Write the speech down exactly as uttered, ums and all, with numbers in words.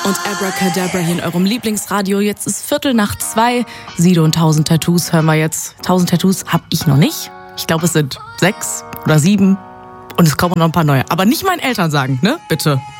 Und Abracadabra hier in eurem Lieblingsradio. Jetzt ist Viertel nach zwei. Sido und tausend Tattoos hören wir jetzt. tausend Tattoos hab ich noch nicht. Ich glaube, es sind sechs oder sieben. Und es kommen noch ein paar neue. Aber nicht meinen Eltern sagen, ne? Bitte.